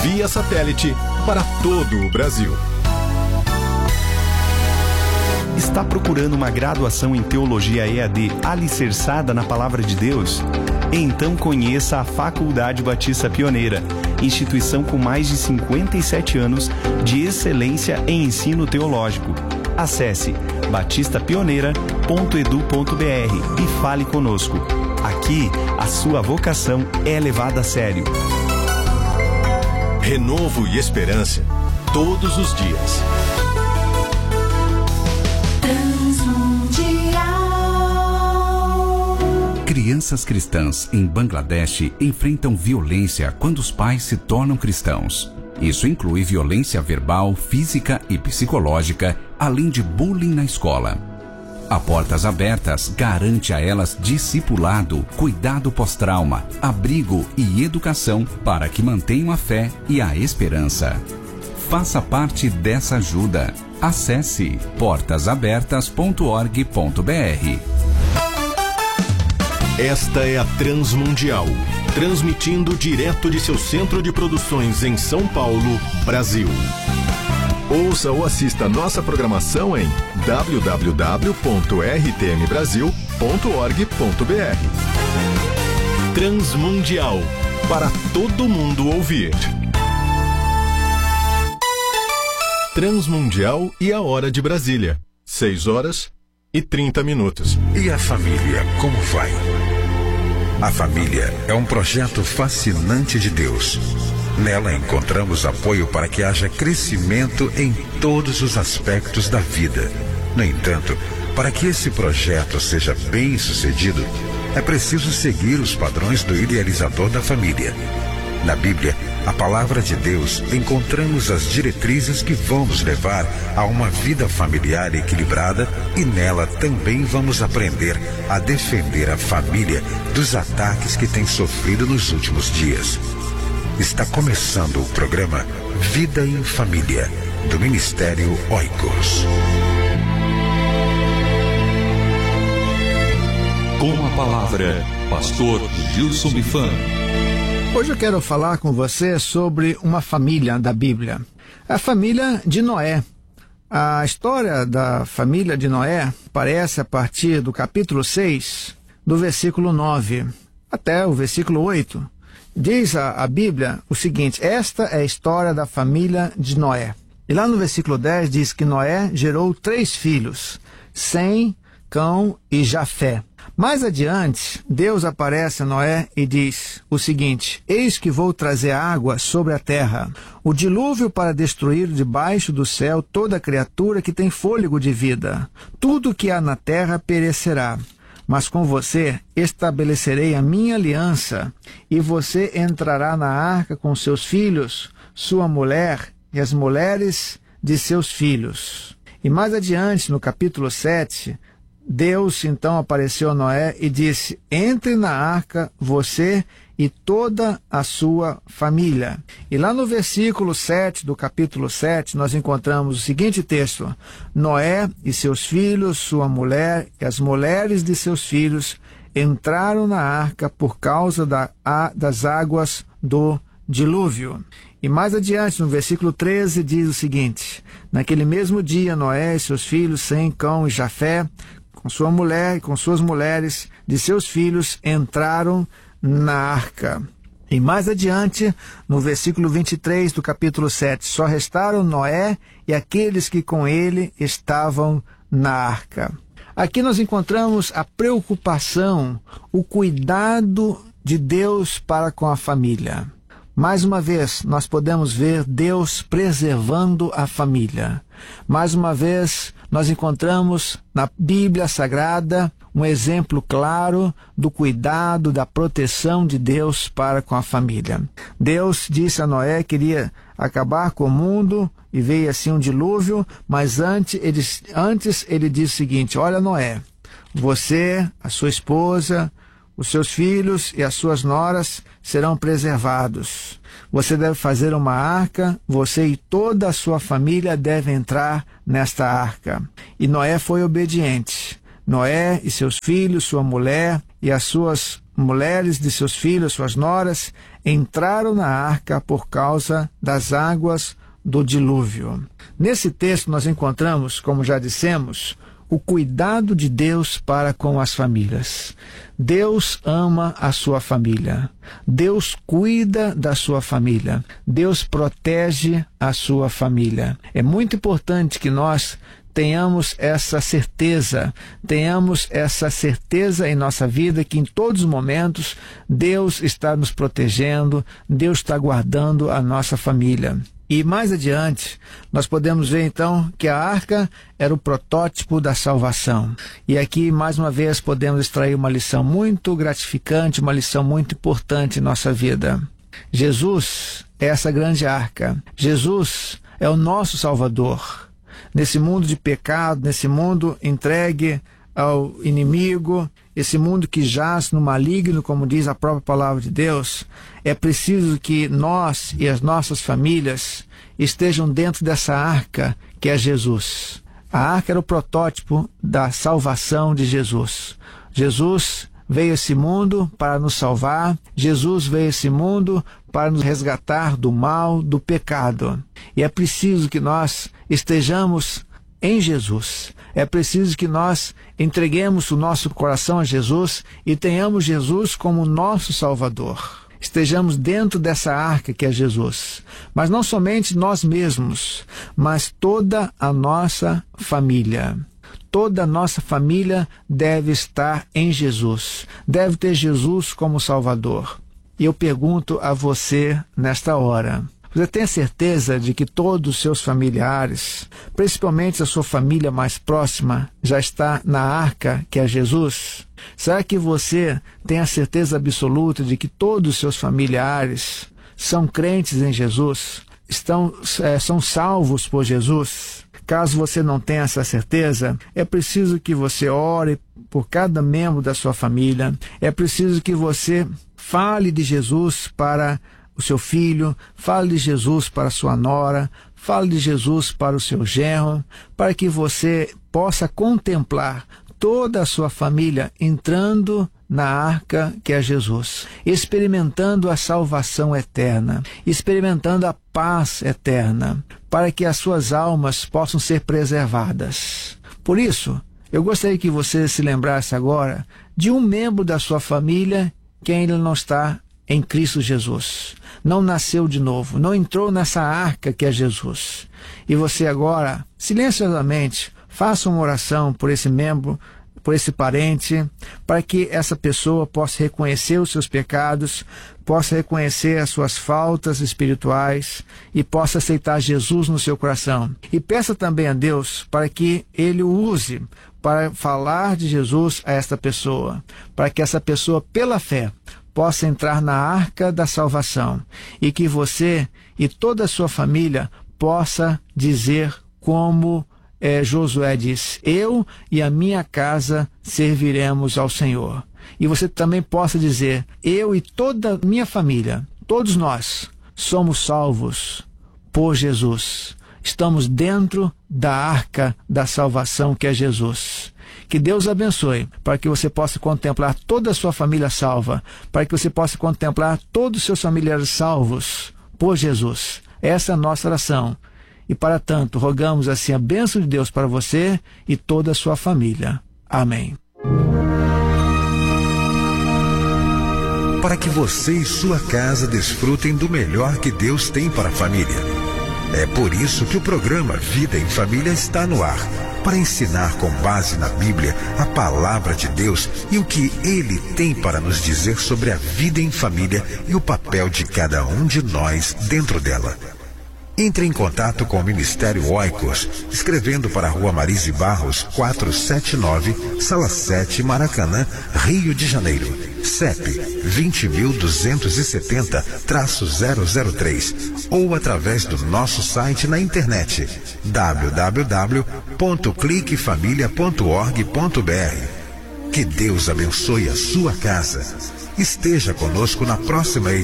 via satélite para todo o Brasil. Está procurando uma graduação em Teologia EAD alicerçada na Palavra de Deus? Então conheça a Faculdade Batista Pioneira, instituição com mais de 57 anos de excelência em ensino teológico. Acesse batistapioneira.edu.br e fale conosco. Aqui, a sua vocação é levada a sério. Renovo e esperança todos os dias. Crianças cristãs em Bangladesh enfrentam violência quando os pais se tornam cristãos. Isso inclui violência verbal, física e psicológica, além de bullying na escola. A Portas Abertas garante a elas discipulado, cuidado pós-trauma, abrigo e educação para que mantenham a fé e a esperança. Faça parte dessa ajuda. Acesse portasabertas.org.br. Esta é a Transmundial, transmitindo direto de seu centro de produções em São Paulo, Brasil. Ouça ou assista nossa programação em www.rtmbrasil.org.br. Transmundial, para todo mundo ouvir. Transmundial e a hora de Brasília, 6h30. E a família, como vai? A família é um projeto fascinante de Deus. Nela encontramos apoio para que haja crescimento em todos os aspectos da vida. No entanto, para que esse projeto seja bem sucedido, é preciso seguir os padrões do idealizador da família. Na Bíblia, a palavra de Deus, encontramos as diretrizes que vão nos levar a uma vida familiar equilibrada e nela também vamos aprender a defender a família dos ataques que tem sofrido nos últimos dias. Está começando o programa Vida em Família, do Ministério Oikos. Com a palavra, Pastor Gilson Bifan. Hoje eu quero falar com você sobre uma família da Bíblia, a família de Noé. A história da família de Noé aparece a partir do capítulo 6, do versículo 9, até o versículo 8. Diz a Bíblia o seguinte: esta é a história da família de Noé. E lá no versículo 10 diz que Noé gerou 3 filhos, Sem, Cão e Jafé. Mais adiante, Deus aparece a Noé e diz o seguinte: eis que vou trazer água sobre a terra, o dilúvio para destruir debaixo do céu toda criatura que tem fôlego de vida. Tudo que há na terra perecerá. Mas com você estabelecerei a minha aliança, e você entrará na arca com seus filhos, sua mulher e as mulheres de seus filhos. E mais adiante, no capítulo 7, Deus então apareceu a Noé e disse: entre na arca você e toda a sua família. E lá no versículo 7 do capítulo 7, nós encontramos o seguinte texto: Noé e seus filhos, sua mulher e as mulheres de seus filhos entraram na arca por causa das águas do dilúvio. E mais adiante, no versículo 13, diz o seguinte: naquele mesmo dia, Noé e seus filhos, Sem, Cão e Jafé, com sua mulher e com suas mulheres de seus filhos, entraram na arca. E mais adiante, no versículo 23 do capítulo 7, só restaram Noé e aqueles que com ele estavam na arca. Aqui nós encontramos a preocupação, o cuidado de Deus para com a família. Mais uma vez, nós podemos ver Deus preservando a família. Mais uma vez, nós encontramos na Bíblia Sagrada um exemplo claro do cuidado, da proteção de Deus para com a família. Deus disse a Noé que iria acabar com o mundo e veio assim um dilúvio, mas antes ele disse o seguinte: olha, Noé, você, a sua esposa, os seus filhos e as suas noras serão preservados. Você deve fazer uma arca, você e toda a sua família devem entrar nesta arca. E Noé foi obediente. Noé e seus filhos, sua mulher e as suas mulheres de seus filhos, suas noras, entraram na arca por causa das águas do dilúvio. Nesse texto nós encontramos, como já dissemos, o cuidado de Deus para com as famílias. Deus ama a sua família. Deus cuida da sua família. Deus protege a sua família. É muito importante que nós tenhamos essa certeza em nossa vida que em todos os momentos Deus está nos protegendo, Deus está guardando a nossa família. E mais adiante, nós podemos ver então que a arca era o protótipo da salvação. E aqui, mais uma vez, podemos extrair uma lição muito gratificante, uma lição muito importante em nossa vida. Jesus é essa grande arca. Jesus é o nosso Salvador. Nesse mundo de pecado, nesse mundo entregue ao inimigo, esse mundo que jaz no maligno, como diz a própria palavra de Deus, é preciso que nós e as nossas famílias estejam dentro dessa arca que é Jesus. A arca era o protótipo da salvação de Jesus. Jesus veio a esse mundo para nos salvar. Jesus veio a esse mundo para nos resgatar do mal, do pecado. E é preciso que nós estejamos em Jesus. É preciso que nós entreguemos o nosso coração a Jesus e tenhamos Jesus como nosso Salvador. Estejamos dentro dessa arca que é Jesus. Mas não somente nós mesmos, mas toda a nossa família. Toda a nossa família deve estar em Jesus. Deve ter Jesus como Salvador. E eu pergunto a você nesta hora: você tem certeza de que todos os seus familiares, principalmente a sua família mais próxima, já está na arca que é Jesus? Será que você tem a certeza absoluta de que todos os seus familiares são crentes em Jesus? São salvos por Jesus? Caso você não tenha essa certeza, é preciso que você ore por cada membro da sua família. É preciso que você fale de Jesus para o seu filho, fale de Jesus para a sua nora, fale de Jesus para o seu genro, para que você possa contemplar toda a sua família entrando na arca que é Jesus, experimentando a salvação eterna, experimentando a paz eterna, para que as suas almas possam ser preservadas. Por isso, eu gostaria que você se lembrasse agora de um membro da sua família que ainda não está em Cristo Jesus, não nasceu de novo, não entrou nessa arca que é Jesus. E você agora, silenciosamente, faça uma oração por esse membro, por esse parente, para que essa pessoa possa reconhecer os seus pecados, possa reconhecer as suas faltas espirituais e possa aceitar Jesus no seu coração. E peça também a Deus para que Ele o use para falar de Jesus a esta pessoa, para que essa pessoa, pela fé, possa entrar na arca da salvação e que você e toda a sua família possa dizer como Josué diz: eu e a minha casa serviremos ao Senhor. E você também possa dizer: eu e toda a minha família, todos nós, somos salvos por Jesus. Estamos dentro da arca da salvação que é Jesus. Que Deus abençoe, para que você possa contemplar toda a sua família salva, para que você possa contemplar todos os seus familiares salvos por Jesus. Essa é a nossa oração. E para tanto, rogamos assim a bênção de Deus para você e toda a sua família. Amém. Para que você e sua casa desfrutem do melhor que Deus tem para a família. É por isso que o programa Vida em Família está no ar, para ensinar com base na Bíblia a palavra de Deus e o que Ele tem para nos dizer sobre a vida em família e o papel de cada um de nós dentro dela. Entre em contato com o Ministério Oikos, escrevendo para a Rua Marise Barros, 479, Sala 7, Maracanã, Rio de Janeiro. CEP 20.270-003 ou através do nosso site na internet www.cliquefamilia.org.br. Que Deus abençoe a sua casa. Esteja conosco na próxima edição.